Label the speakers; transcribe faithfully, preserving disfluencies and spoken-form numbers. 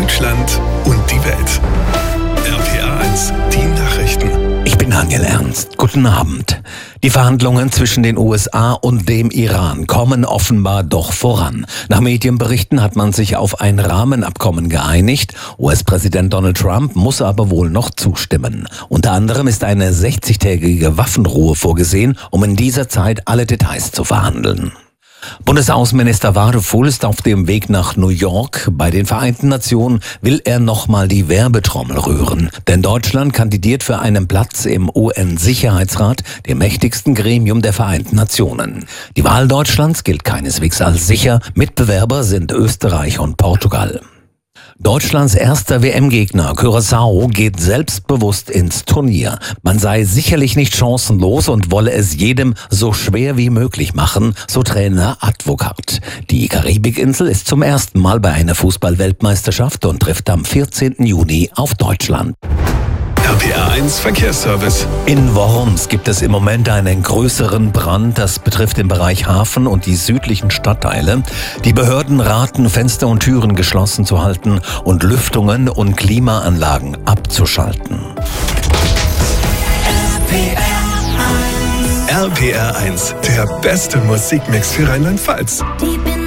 Speaker 1: Deutschland und die Welt. R P R eins, die Nachrichten.
Speaker 2: Ich bin Daniel Ernst. Guten Abend. Die Verhandlungen zwischen den U S A und dem Iran kommen offenbar doch voran. Nach Medienberichten hat man sich auf ein Rahmenabkommen geeinigt. U S-Präsident Donald Trump muss aber wohl noch zustimmen. Unter anderem ist eine sechzigtägige Waffenruhe vorgesehen, um in dieser Zeit alle Details zu verhandeln. Bundesaußenminister Wadefuhl ist auf dem Weg nach New York. Bei den Vereinten Nationen will er nochmal die Werbetrommel rühren. Denn Deutschland kandidiert für einen Platz im U N-Sicherheitsrat, dem mächtigsten Gremium der Vereinten Nationen. Die Wahl Deutschlands gilt keineswegs als sicher. Mitbewerber sind Österreich und Portugal. Deutschlands erster W M-Gegner, Curaçao, geht selbstbewusst ins Turnier. Man sei sicherlich nicht chancenlos und wolle es jedem so schwer wie möglich machen, so Trainer Advokat. Die Karibikinsel ist zum ersten Mal bei einer Fußball-Weltmeisterschaft und trifft am vierzehnten Juni auf Deutschland.
Speaker 1: R P R eins Verkehrsservice.
Speaker 2: In Worms gibt es im Moment einen größeren Brand. Das betrifft den Bereich Hafen und die südlichen Stadtteile. Die Behörden raten, Fenster und Türen geschlossen zu halten und Lüftungen und Klimaanlagen abzuschalten.
Speaker 1: R P R eins, der beste Musikmix für Rheinland-Pfalz.